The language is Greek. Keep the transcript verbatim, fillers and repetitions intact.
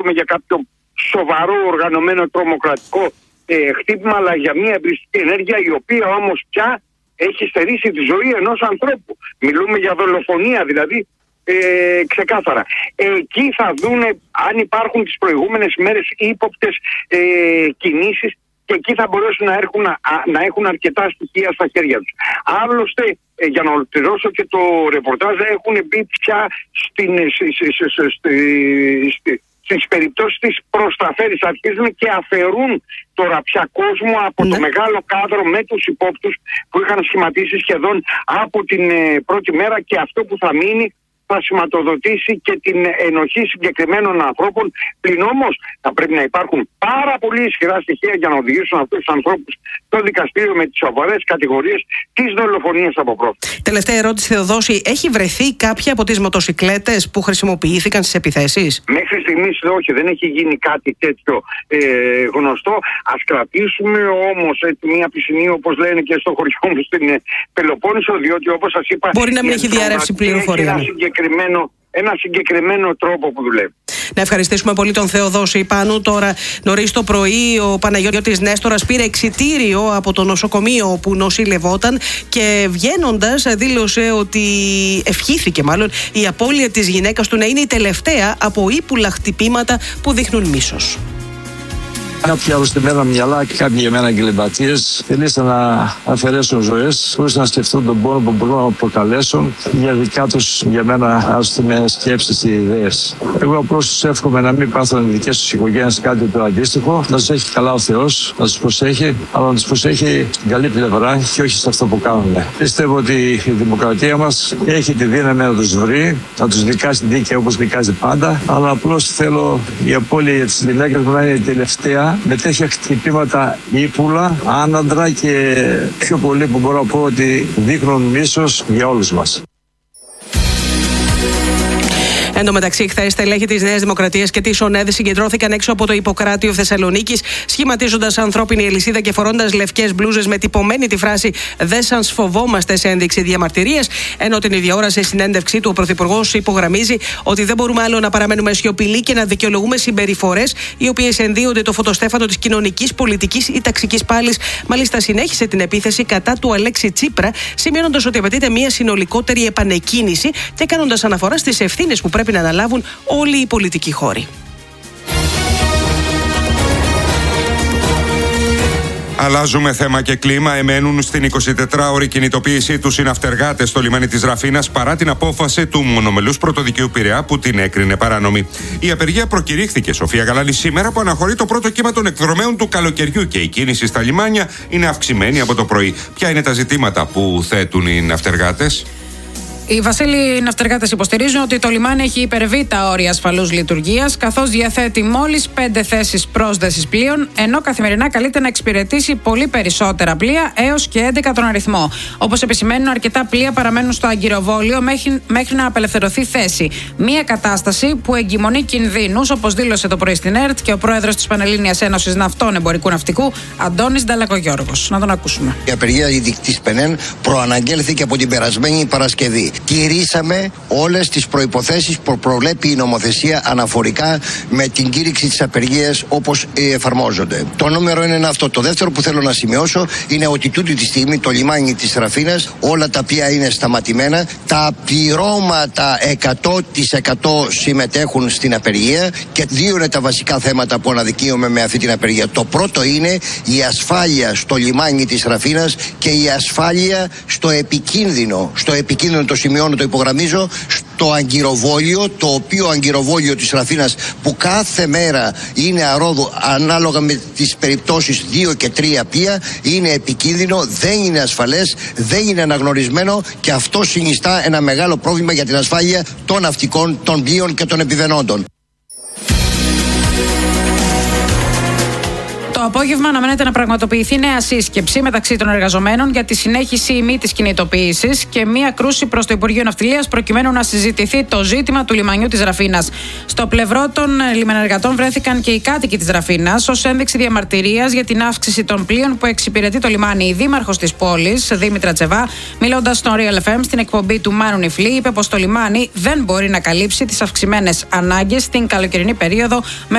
μιλάμε για κάποιο σοβαρό οργανωμένο τρομοκρατικό ε, χτύπημα, αλλά για μια εμπριστική ενέργεια η οποία όμως πια έχει στερήσει τη ζωή ενός ανθρώπου. Μιλούμε για δολοφονία δηλαδή, ε, ξεκάθαρα. Εκεί θα δούνε αν υπάρχουν τις προηγούμενες μέρες ύποπτες ε, κινήσεις και εκεί θα μπορέσουν να, έρχουν, να, να έχουν αρκετά στοιχεία στα χέρια τους. Άλλωστε, ε, για να ολοκληρώσω και το ρεπορτάζ, έχουν μπει πια στην, στη, στη, στη, στις περιπτώσεις της προσταφέρης. Αρχίζουν και αφαιρούν τώρα πια κόσμο από ναι. το μεγάλο κάδρο με τους υπόπτους που είχαν σχηματίσει σχεδόν από την ε, πρώτη μέρα, και αυτό που θα μείνει θα σηματοδοτήσει και την ενοχή συγκεκριμένων ανθρώπων. Πλην όμως θα πρέπει να υπάρχουν πάρα πολύ ισχυρά στοιχεία για να οδηγήσουν αυτούς τους ανθρώπους στο δικαστήριο με τις σοβαρές κατηγορίες της δολοφονίας από πρόθεση. Τελευταία ερώτηση, Θεοδόση. Έχει βρεθεί κάποια από τις μοτοσικλέτες που χρησιμοποιήθηκαν στις επιθέσεις? Μέχρι στιγμής όχι, δεν έχει γίνει κάτι τέτοιο ε, γνωστό. Ας κρατήσουμε όμως έτσι, μια πισινή, όπως λένε και στο χωριό μου στην ε, Πελοπόννησο, διότι όπως σας είπα, μπορεί να μην έχει διαρρεύσει πληροφορία. Συγκεκριμένο, ένα συγκεκριμένο τρόπο που δουλεύει. Να ευχαριστήσουμε πολύ τον Θεοδόση Πάνου. Τώρα νωρίς το πρωί ο Παναγιώτης Νέστορας πήρε εξιτήριο από το νοσοκομείο όπου νοσηλευόταν και βγαίνοντας δήλωσε ότι ευχήθηκε μάλλον η απώλεια της γυναίκας του να είναι η τελευταία από ύπουλα χτυπήματα που δείχνουν μίσος. Κάποιοι αρρωστημένα μυαλά και κάποιοι για μένα εγκληματίες θελήσαν να αφαιρέσουν ζωές χωρίς να σκεφτούν τον πόνο που μπορούν να προκαλέσουν για δικά τους, για μένα, αρρωστημένες σκέψεις και ιδέες. Εγώ απλώς τους εύχομαι να μην πάθουν οι δικές τους οικογένειες κάτι το αντίστοιχο, να τους έχει καλά ο Θεός, να τους προσέχει, αλλά να τους προσέχει στην καλή πλευρά και όχι σε αυτό που κάνουν. Πιστεύω ότι η δημοκρατία μας έχει τη δύναμη να τους βρει, να τους δικάσει δίκαια όπως δικάζει πάντα, αλλά απλώς θέλω η απώλεια για τις γυναίκες μου να είναι η τελευταία, με τέτοια χτυπήματα ύπουλα, άναντρα και πιο πολύ που μπορώ να πω ότι δείχνουν μίσος για όλους μας. Εν τω μεταξύ, χθες στελέχη της Νέας Δημοκρατίας και της ΟΝΕΔ συγκεντρώθηκαν έξω από το Ιπποκράτιο Θεσσαλονίκης, σχηματίζοντας ανθρώπινη αλυσίδα και φορώντας λευκές μπλούζες με τυπωμένη τη φράση «Δεν σας φοβόμαστε» σε ένδειξη διαμαρτυρίας. Ενώ την ίδια ώρα, σε συνέντευξή του, ο Πρωθυπουργός υπογραμμίζει ότι δεν μπορούμε άλλο να παραμένουμε σιωπηλοί και να δικαιολογούμε συμπεριφορές οι οποίες ενδύονται το φωτοστέφανο της κοινωνικής, πολιτικής ή ταξικής πάλης. Μάλιστα, συνέχισε την επίθεση κατά του Αλέξη Τσίπρα, σημειώνοντας ότι απαιτείται μια συνολικότερη επανεκκίνηση και κάνοντας αναφορά στις ευθύνες που πρέπει να αναλάβουν όλοι οι πολιτικοί χώροι. Αλλάζουμε θέμα και κλίμα. Εμένουν στην εικοσιτετράωρη κινητοποίησή τους οι ναυτεργάτες στο λιμάνι της Ραφίνας παρά την απόφαση του μονομελούς πρωτοδικείου Πειραιά που την έκρινε παράνομη. Η απεργία προκηρύχθηκε, Σοφία Γαλάνη, σήμερα που αναχωρεί το πρώτο κύμα των εκδρομέων του καλοκαιριού και η κίνηση στα λιμάνια είναι αυξημένη από το πρωί. Ποια είναι τα ζητήματα που θέτουν οι ναυτεργάτες? Οι Βασίλειοι ναυτεργάτες υποστηρίζουν ότι το λιμάνι έχει υπερβεί τα όρια ασφαλούς λειτουργίας, καθώς διαθέτει μόλις πέντε θέσεις πρόσδεσης πλοίων, ενώ καθημερινά καλείται να εξυπηρετήσει πολύ περισσότερα πλοία, έως και έντεκα τον αριθμό. Όπως επισημαίνουν, αρκετά πλοία παραμένουν στο αγκυροβόλιο μέχρι, μέχρι να απελευθερωθεί θέση. Μία κατάσταση που εγκυμονεί κινδύνους, όπως δήλωσε το πρωί στην ΕΡΤ και ο πρόεδρος της Πανελλήνιας Ένωσης Ναυτών Εμπορικού Ναυτικού, Αντώνης Νταλακογιώργος. Να τον ακούσουμε. Η απεργία της ΠΕΝΕΝ προαναγγέλθηκε από την περασμένη Παρασκευή. Τηρήσαμε όλες τις προϋποθέσεις που προβλέπει η νομοθεσία αναφορικά με την κήρυξη της απεργίας όπως εφαρμόζονται. Το νούμερο είναι αυτό. Το δεύτερο που θέλω να σημειώσω είναι ότι τούτη τη στιγμή το λιμάνι της Ραφίνας, όλα τα πλοία είναι σταματημένα. Τα πληρώματα εκατό τοις εκατό συμμετέχουν στην απεργία και δύο είναι τα βασικά θέματα που αναδεικνύουμε με αυτή την απεργία. Το πρώτο είναι η ασφάλεια στο λιμάνι της Ραφίνας και η ασφάλεια στο επικίνδυνο, στο επικίνδυνο το σημείο, το υπογραμμίζω, στο αγκυροβόλιο, το οποίο αγκυροβόλιο της Ραφίνας που κάθε μέρα είναι αρρώδου ανάλογα με τις περιπτώσεις δύο και τρία πλοία, είναι επικίνδυνο, δεν είναι ασφαλές, δεν είναι αναγνωρισμένο και αυτό συνιστά ένα μεγάλο πρόβλημα για την ασφάλεια των ναυτικών, των πλοίων και των επιβαινόντων. Το απόγευμα αναμένεται να πραγματοποιηθεί νέα σύσκεψη μεταξύ των εργαζομένων για τη συνέχιση ή μη της κινητοποίησης και μία κρούση προς το Υπουργείο Ναυτιλίας προκειμένου να συζητηθεί το ζήτημα του λιμανιού της Ραφίνας. Στο πλευρό των λιμενεργατών βρέθηκαν και οι κάτοικοι της Ραφίνας ως ένδειξη διαμαρτυρίας για την αύξηση των πλοίων που εξυπηρετεί το λιμάνι. Η δήμαρχος της πόλης, Δήμητρα Τσεβά, μιλώντας στον Real εφ εμ στην εκπομπή του Μάνου Νιφλή, είπε πως το λιμάνι δεν μπορεί να καλύψει τις αυξημένες ανάγκες στην καλοκαιρινή περίοδο με